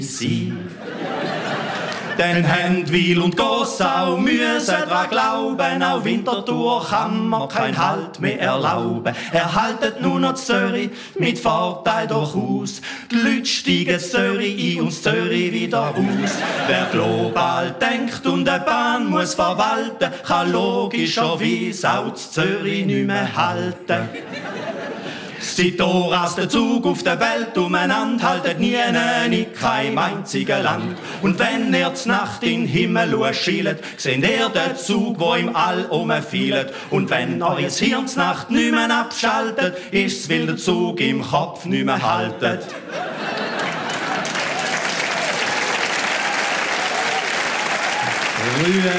sein. Denn Händwil und Gossau müssen dran glauben, auch Winterthur kann man kein Halt mehr erlauben. Erhaltet nur noch Zürich mit Vorteil durchaus. Die Leute steigen Zürich ein und Zürich wieder aus. Wer global denkt und eine Bahn muss verwalten, kann logischerweise auch Zürich nicht mehr halten. Seit rast der Zug auf der Welt umeinander, haltet nie in keinem einzigen Land. Und wenn ihr zur Nacht in den Himmel schielt, seht ihr den Zug, wo im All umfielt. Und wenn euer Hirn zur Nacht nicht mehr abschaltet, ist's, weil der Zug im Kopf nicht mehr haltet. Rühe